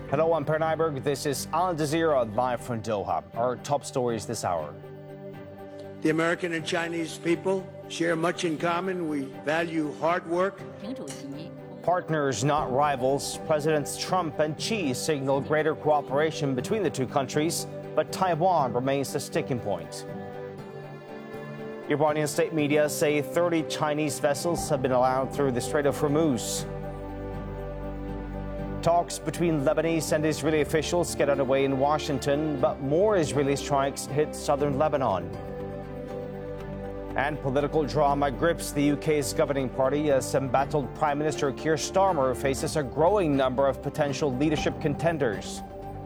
Hello, I'm Per Nyberg. This is Al Jazeera live from Doha. Our top stories this hour. The American and Chinese people share much in common. We value hard work. Partners, not rivals. Presidents Trump and Xi signal greater cooperation between the two countries, but Taiwan remains the sticking point. Iranian state media say 30 Chinese vessels have been allowed through the Strait of Hormuz. Talks between Lebanese and Israeli officials get underway in Washington, but more Israeli strikes hit southern Lebanon. And political drama grips the UK's governing party as embattled Prime Minister Keir Starmer faces a growing number of potential leadership contenders.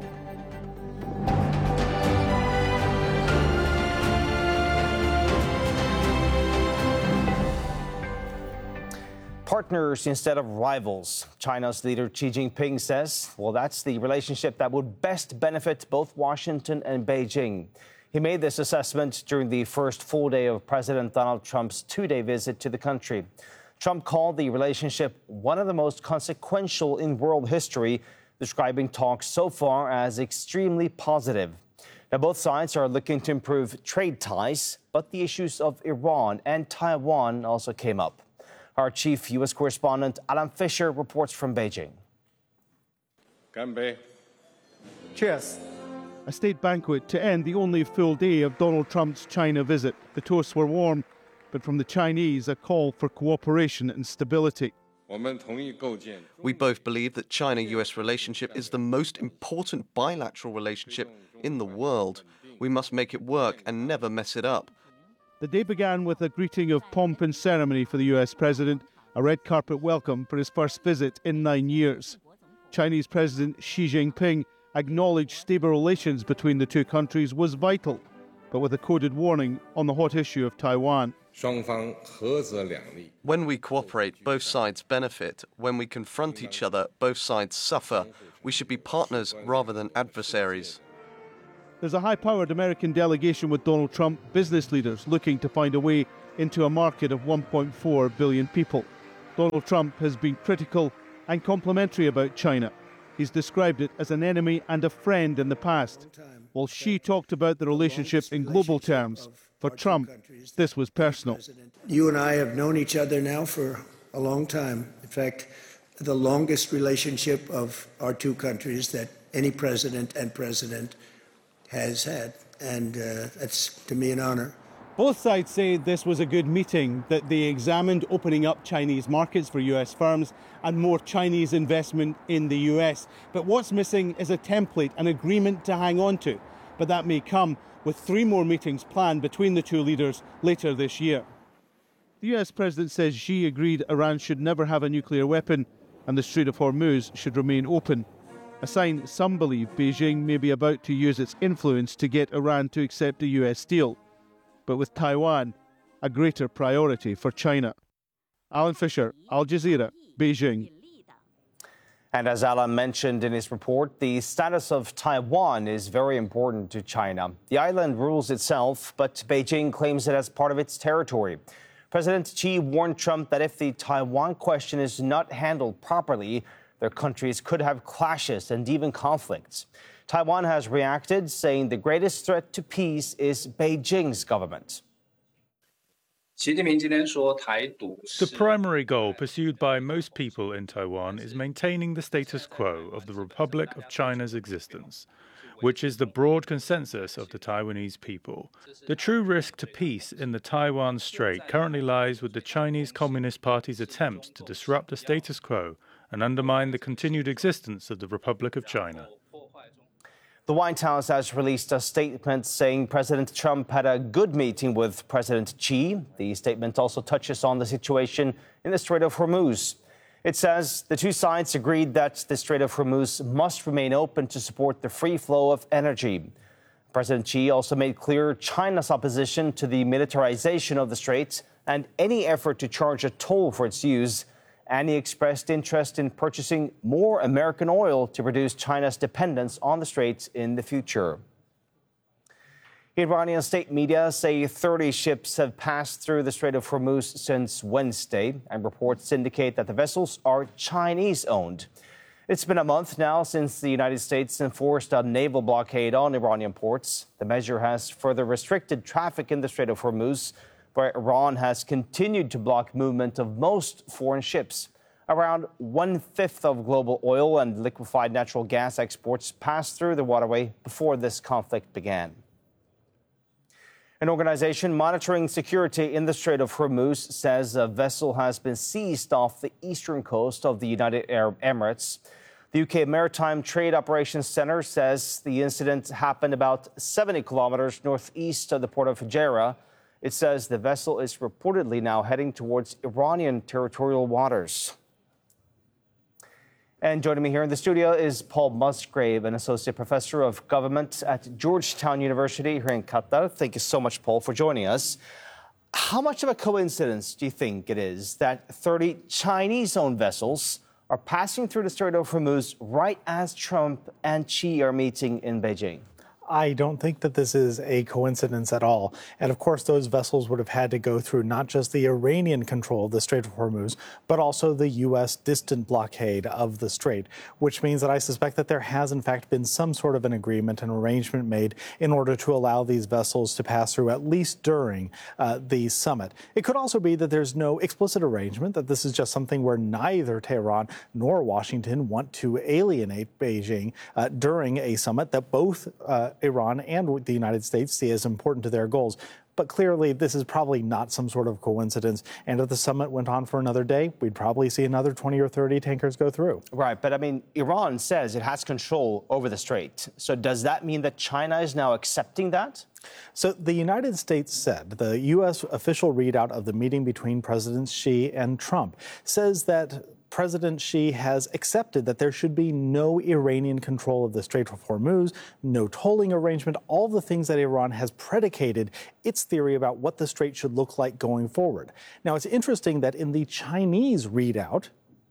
Partners instead of rivals. China's leader Xi Jinping says, well, that's the relationship that would best benefit both Washington and Beijing. He made this assessment during the first full day of President Donald Trump's two-day visit to the country. Trump called the relationship one of the most consequential in world history, describing talks so far as extremely positive. Now, both sides are looking to improve trade ties, but the issues of Iran and Taiwan also came up. Our chief U.S. correspondent, Alan Fisher, reports from Beijing. Ganbei. Cheers. A state banquet to end the only full day of Donald Trump's China visit. The toasts were warm, but from the Chinese, a call for cooperation and stability. We both believe that China-US relationship is the most important bilateral relationship in the world. We must make it work and never mess it up. The day began with a greeting of pomp and ceremony for the US president, a red carpet welcome for his first visit in 9 years. Chinese President Xi Jinping acknowledged stable relations between the two countries was vital, but with a coded warning on the hot issue of Taiwan. When we cooperate, both sides benefit. When we confront each other, both sides suffer. We should be partners rather than adversaries. There's a high-powered American delegation with Donald Trump, business leaders looking to find a way into a market of 1.4 billion people. Donald Trump has been critical and complimentary about China. He's described it as an enemy and a friend in the past, while Xi talked about the relationship in global terms. For Trump, this was personal. You and I have known each other now for a long time. In fact, the longest relationship of our two countries that any president and president has had, and that's, to me, an honor. Both sides say this was a good meeting, that they examined opening up Chinese markets for US firms and more Chinese investment in the US. But what's missing is a template, an agreement to hang on to. But that may come with 3 more meetings planned between the two leaders later this year. The US president says Xi agreed Iran should never have a nuclear weapon and the Strait of Hormuz should remain open. A sign some believe Beijing may be about to use its influence to get Iran to accept a US deal. But with Taiwan, a greater priority for China. Alan Fisher, Al Jazeera, Beijing. And as Alan mentioned in his report, the status of Taiwan is very important to China. The island rules itself, but Beijing claims it as part of its territory. President Xi warned Trump that if the Taiwan question is not handled properly, their countries could have clashes and even conflicts. Taiwan has reacted, saying the greatest threat to peace is Beijing's government. The primary goal pursued by most people in Taiwan is maintaining the status quo of the Republic of China's existence, which is the broad consensus of the Taiwanese people. The true risk to peace in the Taiwan Strait currently lies with the Chinese Communist Party's attempts to disrupt the status quo and undermine the continued existence of the Republic of China. The White House has released a statement saying President Trump had a good meeting with President Xi. The statement also touches on the situation in the Strait of Hormuz. It says the two sides agreed that the Strait of Hormuz must remain open to support the free flow of energy. President Xi also made clear China's opposition to the militarization of the strait and any effort to charge a toll for its use. And he expressed interest in purchasing more American oil to reduce China's dependence on the strait in the future. Iranian state media say 30 ships have passed through the Strait of Hormuz since Wednesday, and reports indicate that the vessels are Chinese-owned. It's been a month now since the United States enforced a naval blockade on Iranian ports. The measure has further restricted traffic in the Strait of Hormuz, where Iran has continued to block movement of most foreign ships. Around 1/5 of global oil and liquefied natural gas exports passed through the waterway before this conflict began. An organization monitoring security in the Strait of Hormuz says a vessel has been seized off the eastern coast of the United Arab Emirates. The UK Maritime Trade Operations Centre says the incident happened about 70 kilometers northeast of the port of Fujairah. It says the vessel is reportedly now heading towards Iranian territorial waters. And joining me here in the studio is Paul Musgrave, an associate professor of government at Georgetown University here in Qatar. Thank you so much, Paul, for joining us. How much of a coincidence do you think it is that 30 Chinese-owned vessels are passing through the Strait of Hormuz right as Trump and Xi are meeting in Beijing? I don't think that this is a coincidence at all. And of course, those vessels would have had to go through not just the Iranian control of the Strait of Hormuz, but also the U.S. distant blockade of the strait, which means that I suspect that there has, in fact, been some sort of an agreement, an arrangement made in order to allow these vessels to pass through, at least during the summit. It could also be that there's no explicit arrangement, that this is just something where neither Tehran nor Washington want to alienate Beijing during a summit that both Iran and the United States see as important to their goals. But clearly, this is probably not some sort of coincidence. And if the summit went on for another day, we'd probably see another 20 or 30 tankers go through. Right. But I mean, Iran says it has control over the strait. So does that mean that China is now accepting that? So the United States said, the U.S. official readout of the meeting between Presidents Xi and Trump says that President Xi has accepted that there should be no Iranian control of the Strait of Hormuz, no tolling arrangement, all the things that Iran has predicated its theory about what the strait should look like going forward. Now, it's interesting that in the Chinese readout,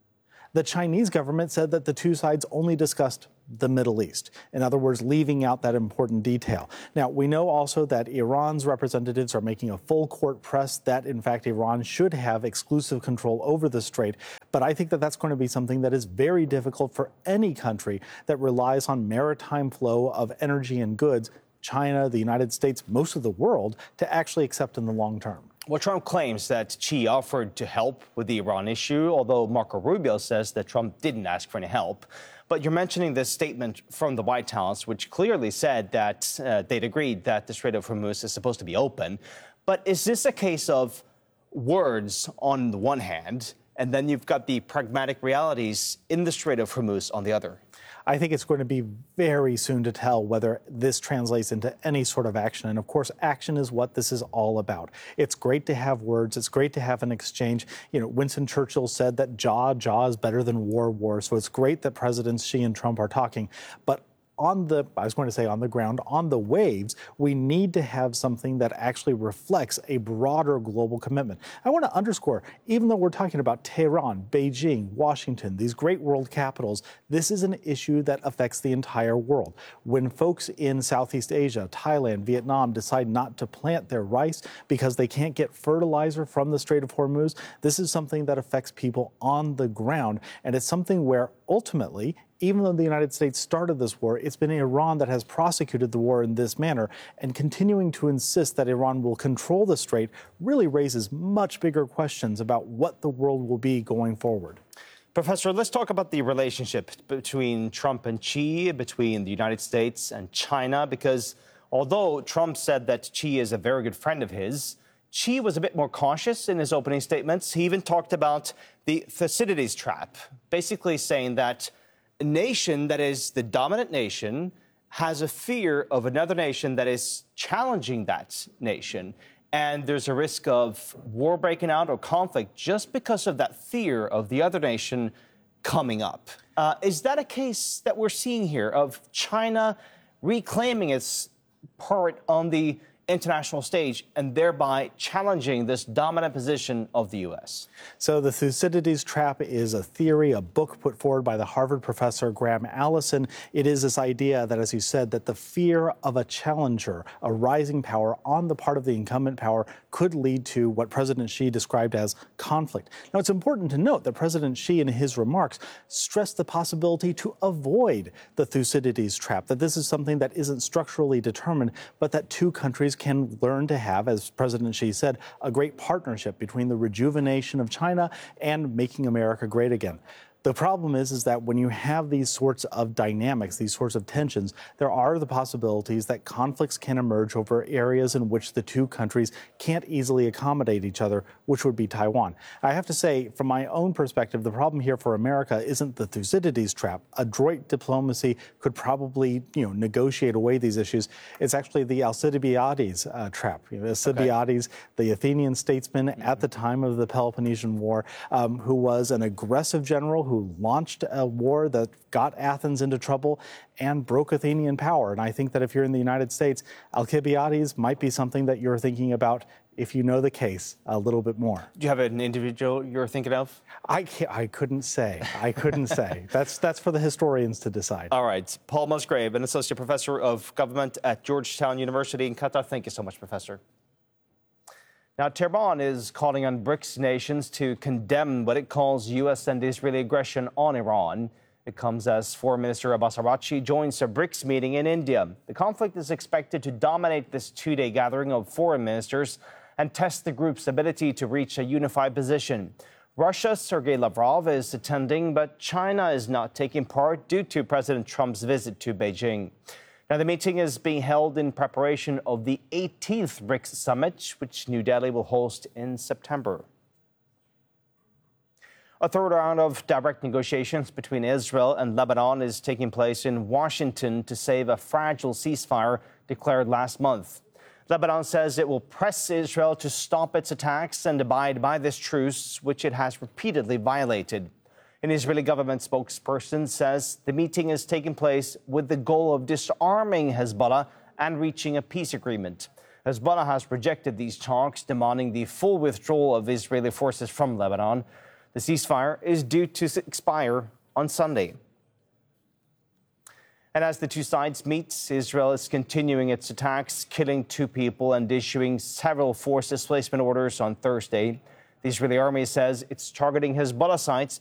the Chinese government said that the two sides only discussed the Middle East. In other words, leaving out that important detail. Now, we know also that Iran's representatives are making a full court press that, in fact, Iran should have exclusive control over the strait. But I think that that's going to be something that is very difficult for any country that relies on maritime flow of energy and goods, China, the United States, most of the world, to actually accept in the long term. Well, Trump claims that Xi offered to help with the Iran issue, although Marco Rubio says that Trump didn't ask for any help. But you're mentioning this statement from the White House, which clearly said that they'd agreed that the Strait of Hormuz is supposed to be open. But is this a case of words on the one hand, and then you've got the pragmatic realities in the Strait of Hormuz on the other? I think it's going to be very soon to tell whether this translates into any sort of action. And of course, action is what this is all about. It's great to have words. It's great to have an exchange. You know, Winston Churchill said that jaw is better than war. So it's great that Presidents Xi and Trump are talking. But on the ground, on the waves, we need to have something that actually reflects a broader global commitment. I want to underscore, even though we're talking about Tehran, Beijing, Washington, these great world capitals, this is an issue that affects the entire world. When folks in Southeast Asia, Thailand, Vietnam decide not to plant their rice because they can't get fertilizer from the Strait of Hormuz, this is something that affects people on the ground. And it's something where ultimately, even though the United States started this war, it's been Iran that has prosecuted the war in this manner, and continuing to insist that Iran will control the strait really raises much bigger questions about what the world will be going forward. Professor, let's talk about the relationship between Trump and Xi, between the United States and China, because although Trump said that Xi is a very good friend of his, Xi was a bit more cautious in his opening statements. He even talked about the Thucydides trap, basically saying that a nation that is the dominant nation has a fear of another nation that is challenging that nation. And there's a risk of war breaking out or conflict just because of that fear of the other nation coming up. Is that a case that we're seeing here of China reclaiming its part on the international stage and thereby challenging this dominant position of the U.S.? So the Thucydides trap is a theory, a book put forward by the Harvard professor Graham Allison. It is this idea that, as you said, that the fear of a challenger, a rising power on the part of the incumbent power, could lead to what President Xi described as conflict. Now, it's important to note that President Xi, in his remarks, stressed the possibility to avoid the Thucydides trap, that this is something that isn't structurally determined, but that two countries can learn to have, as President Xi said, a great partnership between the rejuvenation of China and making America great again. The problem is that when you have these sorts of dynamics, these sorts of tensions, there are the possibilities that conflicts can emerge over areas in which the two countries can't easily accommodate each other, which would be Taiwan. I have to say, from my own perspective, the problem here for America isn't the Thucydides trap. Adroit diplomacy could probably, negotiate away these issues. It's actually the Alcibiades trap. Alcibiades, the Athenian statesman at the time of the Peloponnesian War, who was an aggressive general who launched a war that got Athens into trouble and broke Athenian power. And I think that if you're in the United States, Alcibiades might be something that you're thinking about if you know the case a little bit more. Do you have an individual you're thinking of? I couldn't say. I couldn't say. That's for the historians to decide. All right. Paul Musgrave, an associate professor of government at Georgetown University in Qatar. Thank you so much, Professor. Now, Tehran is calling on BRICS nations to condemn what it calls U.S. and Israeli aggression on Iran. It comes as Foreign Minister Abbas Araghchi joins a BRICS meeting in India. The conflict is expected to dominate this two-day gathering of foreign ministers and test the group's ability to reach a unified position. Russia's Sergei Lavrov is attending, but China is not taking part due to President Trump's visit to Beijing. Now, the meeting is being held in preparation of the 18th BRICS summit, which New Delhi will host in September. A third round of direct negotiations between Israel and Lebanon is taking place in Washington to save a fragile ceasefire declared last month. Lebanon says it will press Israel to stop its attacks and abide by this truce, which it has repeatedly violated. An Israeli government spokesperson says the meeting is taking place with the goal of disarming Hezbollah and reaching a peace agreement. Hezbollah has rejected these talks, demanding the full withdrawal of Israeli forces from Lebanon. The ceasefire is due to expire on Sunday. And as the two sides meet, Israel is continuing its attacks, killing 2 people and issuing several forced displacement orders on Thursday. The Israeli army says it's targeting Hezbollah sites